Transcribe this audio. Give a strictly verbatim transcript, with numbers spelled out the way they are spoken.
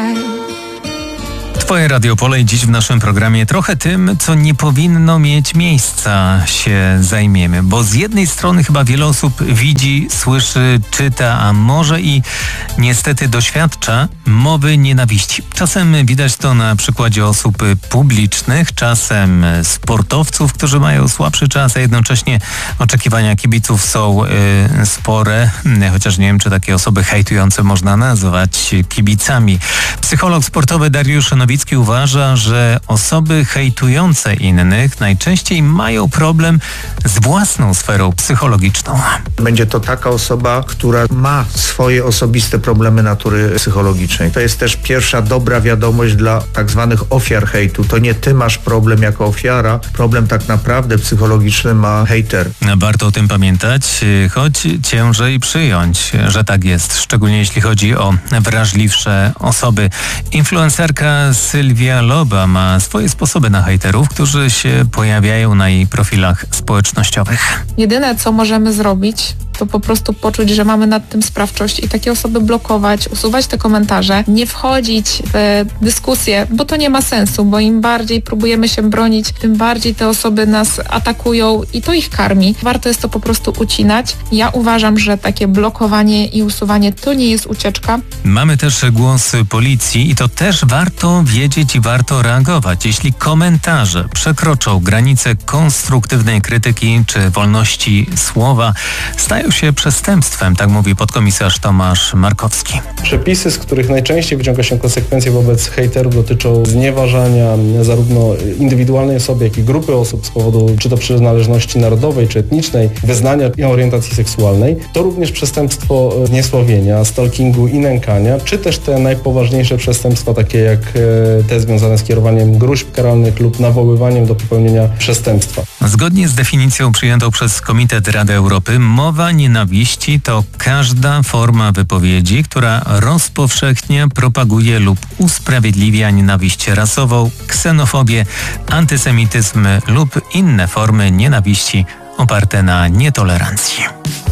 Twoje Radio Pole i dziś w naszym programie trochę tym, co nie powinno mieć miejsca, się zajmiemy. Bo z jednej strony chyba wiele osób widzi, słyszy, czyta, a może i niestety doświadcza mowy nienawiści. Czasem widać to na przykładzie osób publicznych, czasem sportowców, którzy mają słabszy czas, a jednocześnie oczekiwania kibiców są y, spore. Chociaż nie wiem, czy takie osoby hejtujące można nazwać kibicami. Psycholog sportowy Dariusz Nowicki uważa, że osoby hejtujące innych najczęściej mają problem z własną sferą psychologiczną. Będzie to taka osoba, która ma swoje osobiste problemy natury psychologicznej. To jest też pierwsza dobra wiadomość dla tak zwanych ofiar hejtu. To nie ty masz problem jako ofiara, problem tak naprawdę psychologiczny ma hejter. Warto o tym pamiętać, choć ciężej przyjąć, że tak jest, szczególnie jeśli chodzi o wrażliwsze osoby. Influencerka Sylwia Loba ma swoje sposoby na hejterów, którzy się pojawiają na jej profilach społecznościowych. Jedyne, co możemy zrobić, to po prostu poczuć, że mamy nad tym sprawczość i takie osoby blokować, usuwać te komentarze, nie wchodzić w dyskusję, bo to nie ma sensu, bo im bardziej próbujemy się bronić, tym bardziej te osoby nas atakują i to ich karmi. Warto jest to po prostu ucinać. Ja uważam, że takie blokowanie i usuwanie to nie jest ucieczka. Mamy też głos policji i to też warto wiedzieć i warto reagować. Jeśli komentarze przekroczą granice konstruktywnej krytyki czy wolności słowa, stają się przestępstwem, tak mówi podkomisarz Tomasz Markowski. Przepisy, z których najczęściej wyciąga się konsekwencje wobec hejterów, dotyczą znieważania zarówno indywidualnej osoby, jak i grupy osób z powodu czy to przynależności narodowej, czy etnicznej, wyznania i orientacji seksualnej. To również przestępstwo zniesławienia, stalkingu i nękania, czy też te najpoważniejsze przestępstwa, takie jak te związane z kierowaniem gróźb karalnych lub nawoływaniem do popełnienia przestępstwa. Zgodnie z definicją przyjętą przez Komitet Rady Europy, mowa nienawiści to każda forma wypowiedzi, która rozpowszechnia, propaguje lub usprawiedliwia nienawiść rasową, ksenofobię, antysemityzm lub inne formy nienawiści oparte na nietolerancji.